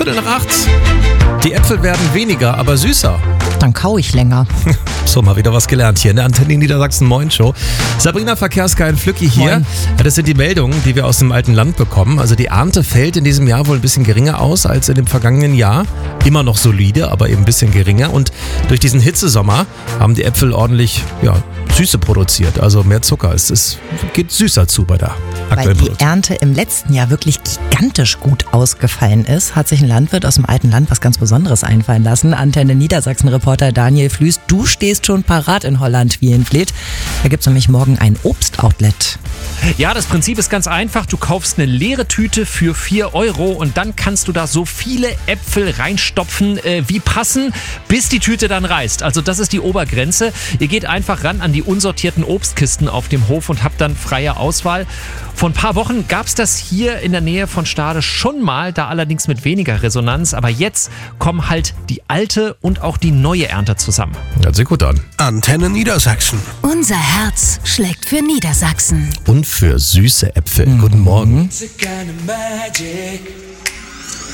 7:15. Die Äpfel werden weniger, aber süßer. Dann kau ich länger. So, mal wieder was gelernt hier in der Antenne Niedersachsen Moin Show. Sabrina Verkehrsgeil Flücki hier. Moin. Ja, das sind die Meldungen, die wir aus dem alten Land bekommen. Also die Ernte fällt in diesem Jahr wohl ein bisschen geringer aus als in dem vergangenen Jahr. Immer noch solide, aber eben ein bisschen geringer. Und durch diesen Hitzesommer haben die Äpfel ordentlich Süße produziert. Also mehr Zucker. Es geht süßer zu bei der Weil aktuellen die Produktion. Ernte im letzten Jahr wirklich gigantisch gut ausgefallen ist, hat sich ein Landwirt aus dem alten Land was ganz Besonderes einfallen lassen. Antenne Niedersachsen-Reporter Daniel Flüß, du stehst schon parat in Holland wie in Vliet. Da gibt es nämlich morgen ein Obstoutlet. Ja, das Prinzip ist ganz einfach. Du kaufst eine leere Tüte für 4 Euro und dann kannst du da so viele Äpfel reinstopfen, wie passen, bis die Tüte dann reißt. Also das ist die Obergrenze. Ihr geht einfach ran an die unsortierten Obstkisten auf dem Hof und habt dann freie Auswahl. Vor ein paar Wochen gab es das hier in der Nähe von Stade schon mal, da allerdings mit weniger Resonanz. Aber jetzt kommen halt die alte und auch die neue Ernte zusammen. Hört sich gut an. Antenne Niedersachsen. Unser Herz schlägt für Niedersachsen. Und für süße Äpfel. Guten Morgen. It's a kind of magic.